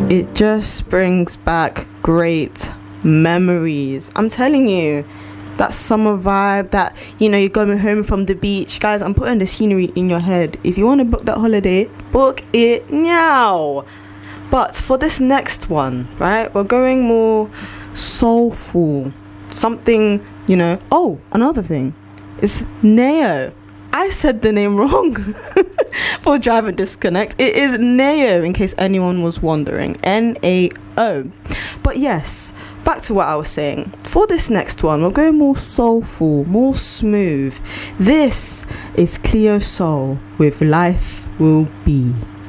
It just brings back great memories. I'm telling you, that summer vibe, that, you know, you're going home from the beach. Guys, I'm putting the scenery in your head. If you want to book that holiday, book it now. But for this next one, right, we're going more soulful. Something, you know. Oh, another thing. It's Nao. I said the name wrong for Drive and Disconnect. It is Nao, in case anyone was wondering. Nao. But yes, back to what I was saying. For this next one, we're going more soulful, more smooth. This is Cleo Sol with Life Will Be.